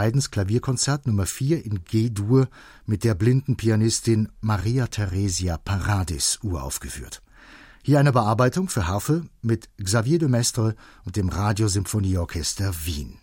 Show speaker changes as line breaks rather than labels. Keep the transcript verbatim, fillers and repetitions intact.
Haydns Klavierkonzert Nummer vier in G-Dur mit der blinden Pianistin Maria Theresia Paradis uraufgeführt. Hier eine Bearbeitung für Harfe mit Xavier de Maistre und dem Radiosymphonieorchester Wien.